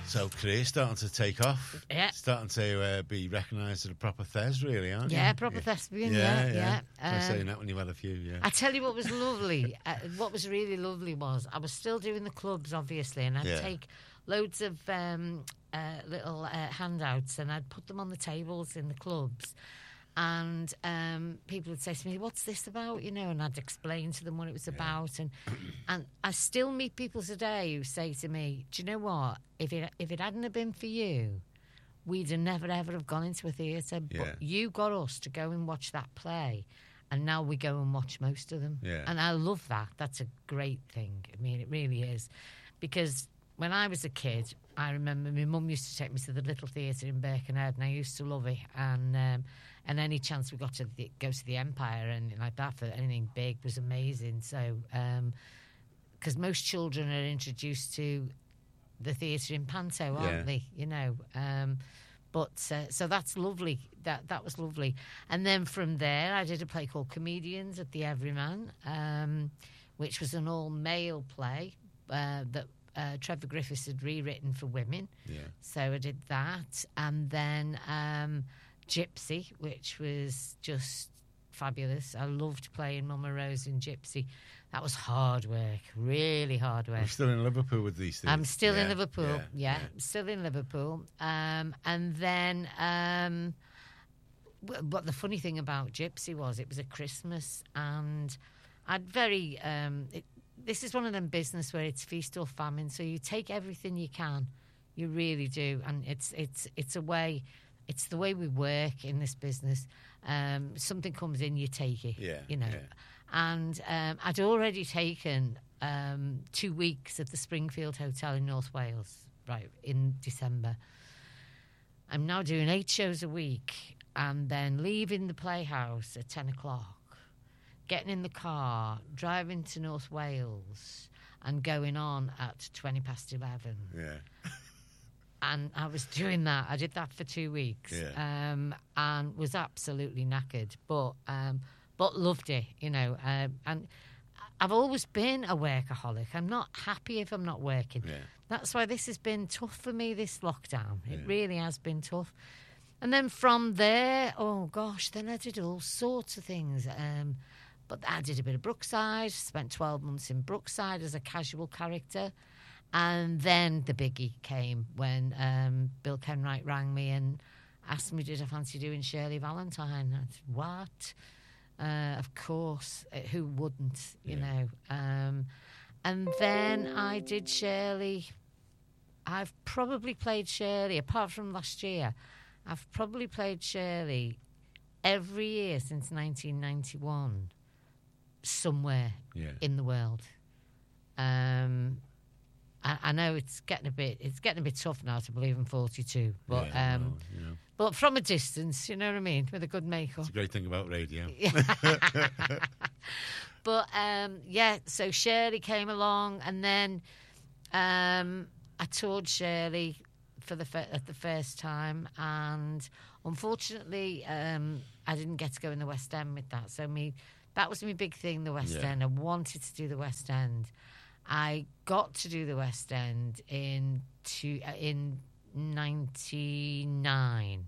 So career's starting to take off. Yeah. Starting to be recognised as a proper thes, really, aren't you? Yeah, proper thespian, yeah. Try saying that when you've had a few, I tell you what was lovely. What was really lovely was I was still doing the clubs, obviously, and I'd take loads of little handouts and I'd put them on the tables in the clubs. And people would say to me, "What's this about?" And I'd explain to them what it was about. And I still meet people today who say to me, "Do you know what? If it hadn't have been for you, we'd have never ever have gone into a theatre. But you got us to go and watch that play, and now we go and watch most of them." Yeah. And I love that. That's a great thing. I mean, it really is, because when I was a kid, I remember my mum used to take me to the Little Theatre in Birkenhead, and I used to love it. And any chance we got to go to the Empire and like that for anything big was amazing. So, because most children are introduced to the theatre in Panto, aren't they? So that's lovely. That was lovely. And then from there, I did a play called Comedians at the Everyman, which was an all-male play that Trevor Griffiths had rewritten for women. Yeah. So I did that. And then Gypsy, which was just fabulous. I loved playing Mama Rose in Gypsy. That was hard work, really hard work. You're still in Liverpool with these things? I'm still in Liverpool, still in Liverpool. And then, but the funny thing about Gypsy was it was at Christmas, and I'd this is one of them business where it's feast or famine, so you take everything you can, you really do, and it's a way. It's the way we work in this business. Something comes in, you take it. And I'd already taken 2 weeks at the Springfield Hotel in North Wales, right, in December. I'm now doing 8 shows a week and then leaving the Playhouse at 10 o'clock, getting in the car, driving to North Wales and going on at 20 past 11. Yeah. And I was doing that. I did that for 2 weeks, and was absolutely knackered, but loved it, And I've always been a workaholic. I'm not happy if I'm not working. Yeah. That's why this has been tough for me, this lockdown. It really has been tough. And then from there, then I did all sorts of things. But I did a bit of Brookside, spent 12 months in Brookside as a casual character. And then the biggie came when Bill Kenwright rang me and asked me, did I fancy doing Shirley Valentine? I said, what? Of course. Who wouldn't, you know? And then I did Shirley. I've probably played Shirley, apart from last year, I've probably played Shirley every year since 1991 somewhere in the world. I know it's getting a bit tough now to believe I'm 42, but but from a distance, you know what I mean, with a good makeup. It's a great thing about radio. But so Shirley came along, and then I toured Shirley at the first time, and unfortunately, I didn't get to go in the West End with that. So that was my big thing, the West End. I wanted to do the West End. I got to do the West End in 99.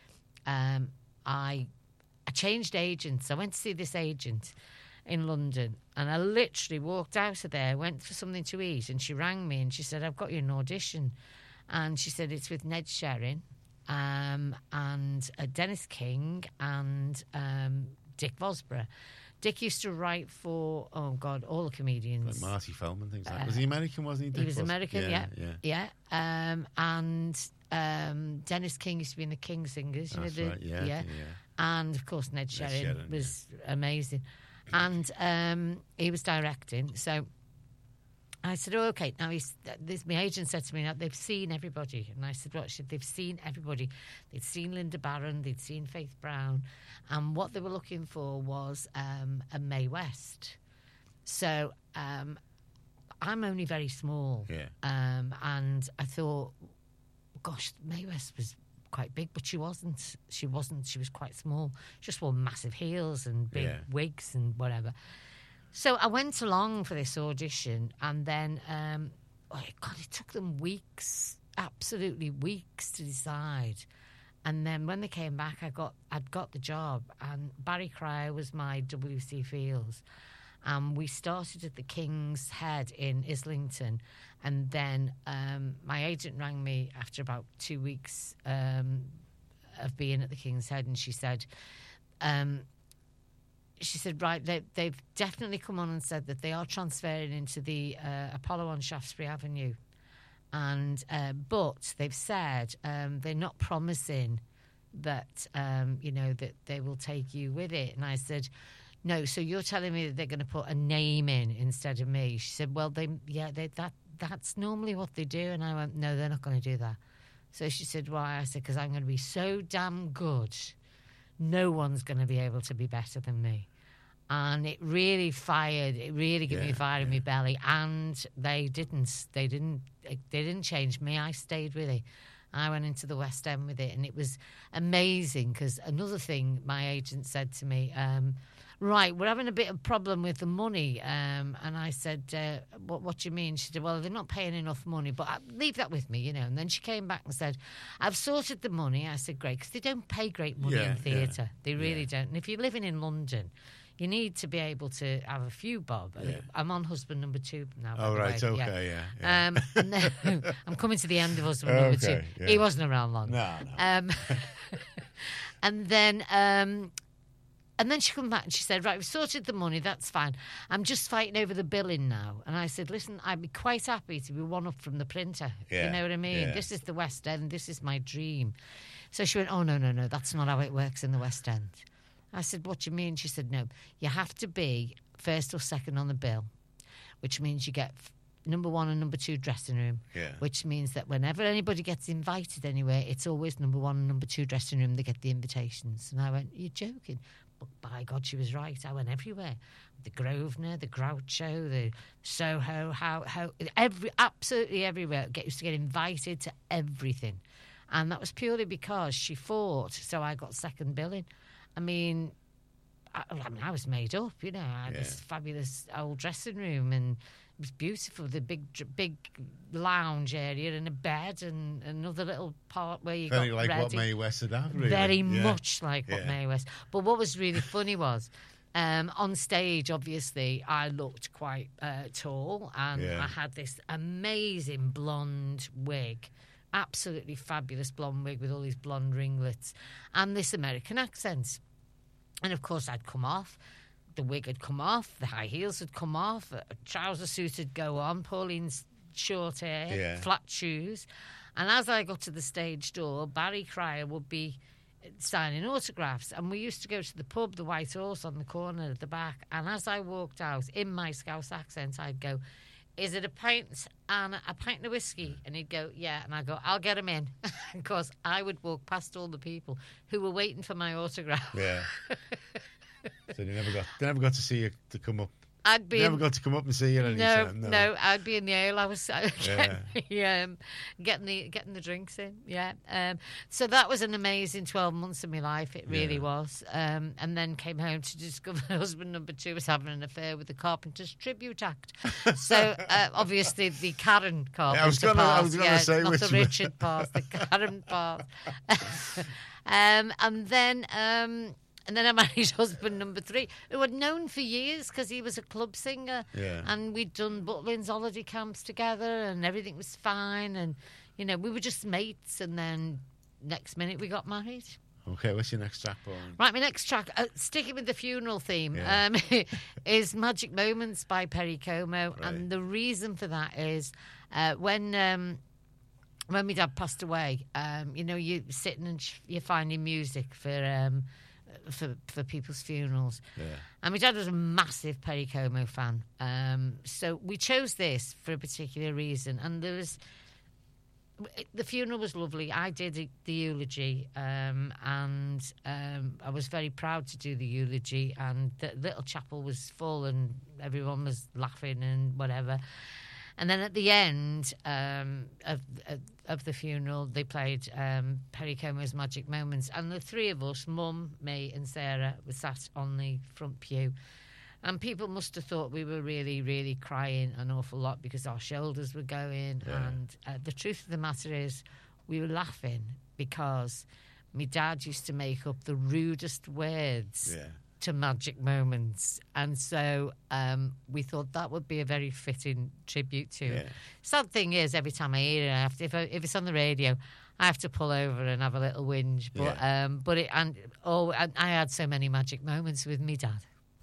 I changed agents. I went to see this agent in London, and I literally walked out of there, went for something to eat, and she rang me and she said, I've got you an audition. And she said, it's with Ned Sherrin and Dennis King and Dick Vosborough. Dick used to write for, all the comedians. Like Marty Feldman, things like that. Was he American, wasn't he? Dick he was American, yeah. And Dennis King used to be in the King Singers. That's right, yeah. And, of course, Ned Sherrin was amazing. And he was directing. So I said, okay. Now, my agent said to me, now, they've seen everybody. And I said, what? They've seen everybody. They'd seen Linda Barron. They'd seen Faith Brown. And what they were looking for was a Mae West. So I'm only very small. Yeah. And I thought, gosh, Mae West was quite big, but she wasn't. She was quite small. She just wore massive heels and big wigs and whatever. So I went along for this audition, and then, it took them weeks. absolutely weeks to decide. And then when they came back, I'd got the job, and Barry Cryer was my WC Fields. We started at the King's Head in Islington, and then my agent rang me after about 2 weeks of being at the King's Head, and she said, right, they've definitely come on and said that they are transferring into the Apollo on Shaftesbury Avenue. And but they've said they're not promising that that they will take you with it. And I said, no. So you're telling me that they're going to put a name in instead of me? She said, well, that's normally what they do. And I went, no, they're not going to do that. So she said, why? I said, because I'm going to be so damn good. No one's going to be able to be better than me. And it really gave me fire in my belly. And they didn't change me. I stayed with it. I went into the West End with it, and it was amazing. Because another thing my agent said to me, right, we're having a bit of problem with the money. And I said, what do you mean? She said, well, they're not paying enough money, but leave that with me, And then she came back and said, I've sorted the money. I said, great, because they don't pay great money in theatre. They really don't. And if you're living in London, you need to be able to have a few bob. Yeah. I'm on husband number 2 now. Oh, right, okay, yeah. And then, I'm coming to the end of husband number 2. Yeah. He wasn't around long. No. And then she came back and she said, right, we've sorted the money, that's fine. I'm just fighting over the billing now. And I said, listen, I'd be quite happy to be one up from the printer. Yeah. You know what I mean? Yeah. This is the West End. This is my dream. So she went, oh, no, that's not how it works in the West End. I said, what do you mean? She said, no, you have to be first or second on the bill, which means you get number 1 and number 2 dressing room, which means that whenever anybody gets invited anywhere, it's always number 1 and number 2 dressing room they get the invitations. And I went, you're joking? But by God, she was right. I went everywhere. The Grosvenor, the Groucho, the Soho, absolutely everywhere. Used to get invited to everything. And that was purely because she fought, so I got second billing. I mean, I was made up, I had this fabulous old dressing room, and it was beautiful. The big lounge area and a bed and another little part where you very got like ready. What Mae West would have, really. Very much like what Mae West. But what was really funny was, on stage, obviously, I looked quite tall, and I had this amazing blonde wig. Absolutely fabulous blonde wig with all these blonde ringlets and this American accent. And of course, I'd come off. The wig had come off. The high heels had come off. A trouser suit would go on. Pauline's short hair, flat shoes. And as I got to the stage door, Barry Cryer would be signing autographs. And we used to go to the pub, the White Horse, on the corner at the back. And as I walked out, in my Scouse accent, I'd go, is it a pint and a pint of whiskey? And he'd go, yeah. And I'd go, I'll get him in. Because I would walk past all the people who were waiting for my autograph. Yeah. So they never got to see you to come up. Never got to come up and see you anytime. No, I'd be in the ale. I was getting the drinks in. Yeah. So that was an amazing 12 months of my life. It really was. And then came home to discover husband number 2 was having an affair with the Carpenters Tribute Act. So obviously the Karen Carpenter I was going to say not which the Richard part, the Karen part. And then I married husband number 3, who I'd known for years because he was a club singer. Yeah. And we'd done Butlins holiday camps together, and everything was fine. And, we were just mates. And then next minute we got married. Okay, what's your next track, Pauline? Right, my next track, sticking with the funeral theme, is Magic Moments by Perry Como. Right. And the reason for that is when my dad passed away, you're sitting and you're finding music for people's funerals. Yeah. And my dad was a massive Perry Como fan. So we chose this for a particular reason. And the funeral was lovely. I did the eulogy, and I was very proud to do the eulogy. And the little chapel was full, and everyone was laughing and whatever. And then at the end of the funeral, they played Perry Como's Magic Moments. And the 3 of us, Mum, me and Sarah, were sat on the front pew. And people must have thought we were really, really crying an awful lot because our shoulders were going. Yeah. And the truth of the matter is, we were laughing because my dad used to make up the rudest words to magic moments. And so we thought that would be a very fitting tribute to him. Sad thing is, every time I hear it, if it's on the radio, I have to pull over and have a little whinge. But I had so many magic moments with me dad.